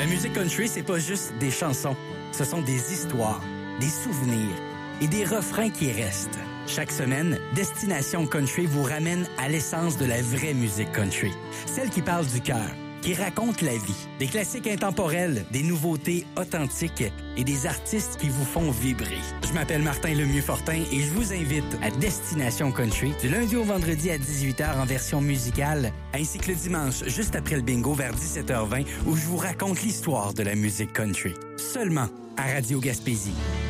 La musique country, c'est pas juste des chansons. Ce sont des histoires, des souvenirs et des refrains qui restent. Chaque semaine, Destination Country vous ramène à l'essence de la vraie musique country. Celle qui parle du cœur, qui raconte la vie. Des classiques intemporels, des nouveautés authentiques et des artistes qui vous font vibrer. Je m'appelle Martin Lemieux-Fortin et je vous invite à Destination Country du lundi au vendredi à 18h en version musicale, ainsi que le dimanche juste après le bingo vers 17h20 où je vous raconte l'histoire de la musique country. Seulement à Radio Gaspésie.